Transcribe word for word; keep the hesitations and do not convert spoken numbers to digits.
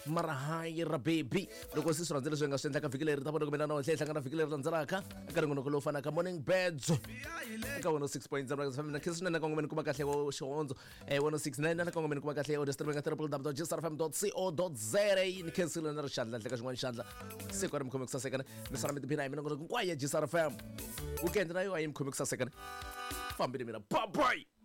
marahayira baby loko sisi rhandzela swi nga swi endla ka vhiki leri ta vona kumbe na hle hlangana vhiki leri landzelaka eka ringonoko lowu fanaka morning beds eka one oh six point zero na khisi swinene ka ngomeni kuma kahle wo xihondzo eh one oh six nine na ka ngomeni kuma kahle audio streaming at w w w dot j s r f m dot co dot za ni khisi lena ri xandla hleka xin'wana xandla siku ra mukhomi kusaseka misara mi tiphina hi mina ngomeni kwaye J S R F M weekend na yo ayi mukhomi kusaseka fambile mina bye bye.